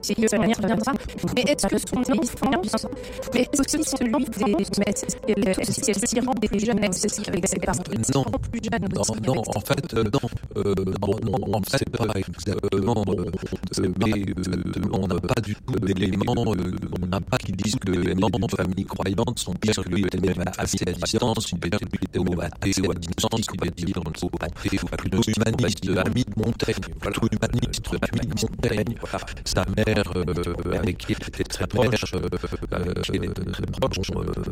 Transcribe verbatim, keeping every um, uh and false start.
et ça manière reviendra. Mais est-ce que son enfance, mais aussi celui des, mais est-ce qu'elle est-ce qu'elle s'y rend des jeunes aussi avec ses parents Non, plus jeunes non, aussi non, avec en fait, euh, non, euh, bon, non, en fait, c'est pas exactement, euh, mais euh, on n'a pas du tout d'éléments, euh, on n'a pas qui disent que les membres de familles croyantes sont pires que les même assez à distance, une plutôt athée ou à distance, qui veut dire dans le faux athée ou plutôt humaniste, ami de Montaigne, plutôt humaniste, ami de Montaigne, voilà, sa mère, euh, avec qui elle était très proche, euh, euh, qui était très proche, euh,